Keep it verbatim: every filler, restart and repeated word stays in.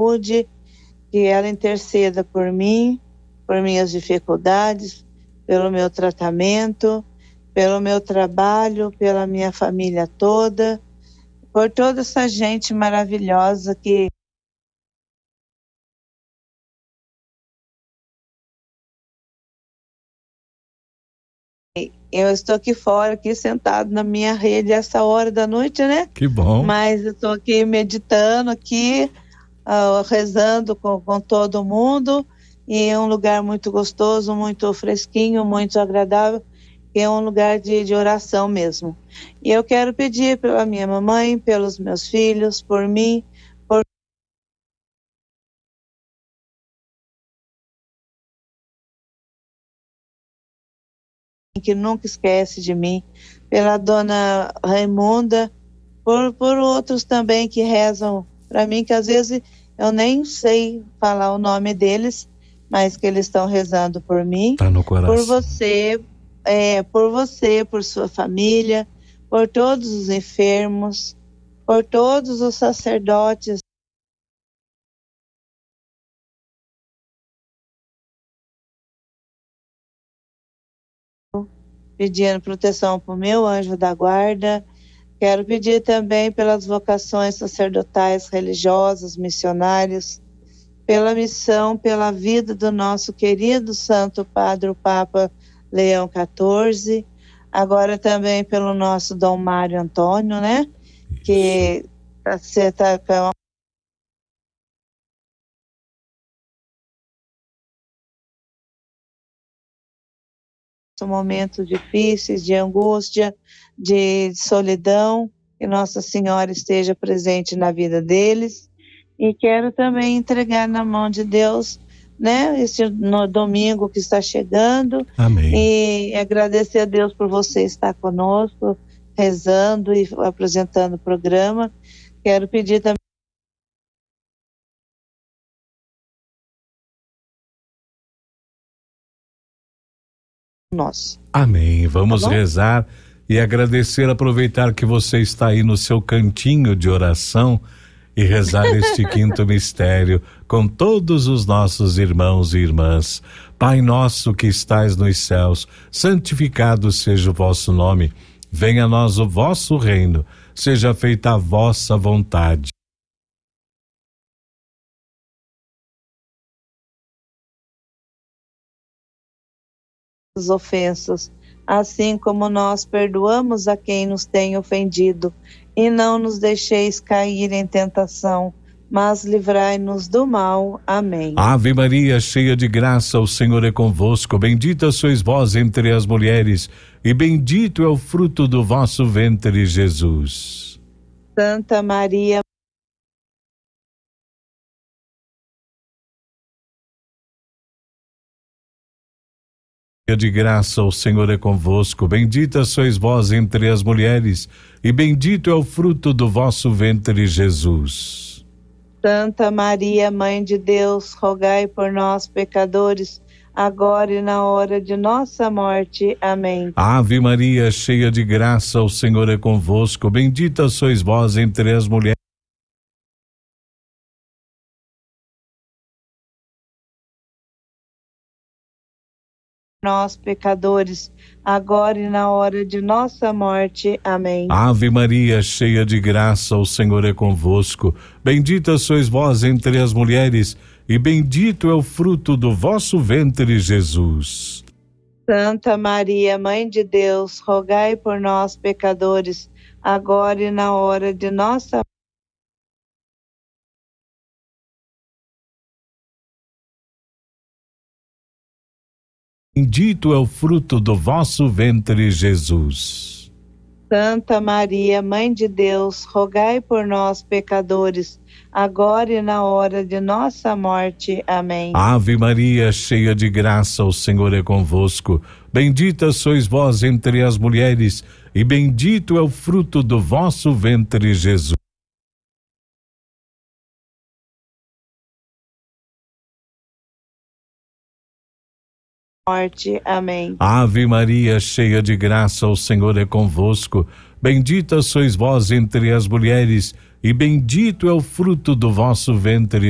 saúde, que ela interceda por mim, por minhas dificuldades, pelo meu tratamento, pelo meu trabalho, pela minha família toda, por toda essa gente maravilhosa que eu estou aqui fora, aqui sentado na minha rede essa hora da noite, né? Que bom. Mas eu estou aqui meditando aqui, uh, rezando com, com todo mundo, e é um lugar muito gostoso, muito fresquinho, muito agradável, que é um lugar de, de oração mesmo. E eu quero pedir pela minha mamãe, pelos meus filhos, por mim, por que nunca esquece de mim, pela dona Raimunda, por, por outros também que rezam para mim, que às vezes eu nem sei falar o nome deles, mas que eles estão rezando por mim. Tá no coração. Por você, é, por você, por sua família, por todos os enfermos, por todos os sacerdotes, pedindo proteção para o meu anjo da guarda. Quero pedir também pelas vocações sacerdotais, religiosas, missionárias, pela missão, pela vida do nosso querido Santo Padre, o Papa Leão quatorze, agora também pelo nosso Dom Mário Antônio, né? Que está com momentos difíceis, de angústia, de solidão, que Nossa Senhora esteja presente na vida deles. E quero também entregar na mão de Deus, né, esse no domingo que está chegando. Amém. E agradecer a Deus por você estar conosco, rezando e apresentando o programa. Quero pedir também nosso. Amém. Vamos Tá bom? rezar e agradecer, aproveitar que você está aí no seu cantinho de oração e rezar este quinto mistério com todos os nossos irmãos e irmãs. Pai nosso que estais nos céus, santificado seja o vosso nome. Venha a nós o vosso reino. Seja feita a vossa vontade. As ofensas, assim como nós perdoamos a quem nos tem ofendido, e não nos deixeis cair em tentação, mas livrai-nos do mal. Amém. Ave Maria, cheia de graça, o Senhor é convosco. Bendita sois vós entre as mulheres, e bendito é o fruto do vosso ventre, Jesus. Santa Maria, de graça, o Senhor é convosco. Bendita sois vós entre as mulheres, e bendito é o fruto do vosso ventre, Jesus. Santa Maria, Mãe de Deus, rogai por nós, pecadores, agora e na hora de nossa morte. Amém. Ave Maria, cheia de graça, o Senhor é convosco. Bendita sois vós entre as mulheres. Nós, pecadores, agora e na hora de nossa morte. Amém. Ave Maria, cheia de graça, o Senhor é convosco. Bendita sois vós entre as mulheres, e bendito é o fruto do vosso ventre, Jesus. Santa Maria, Mãe de Deus, rogai por nós, pecadores, agora e na hora de nossa morte. Bendito é o fruto do vosso ventre, Jesus. Santa Maria, Mãe de Deus, rogai por nós, pecadores, agora e na hora de nossa morte. Amém. Ave Maria, cheia de graça, o Senhor é convosco. Bendita sois vós entre as mulheres, e bendito é o fruto do vosso ventre, Jesus. Morte. Amém. Ave Maria, cheia de graça, o Senhor é convosco. Bendita sois vós entre as mulheres, e bendito é o fruto do vosso ventre,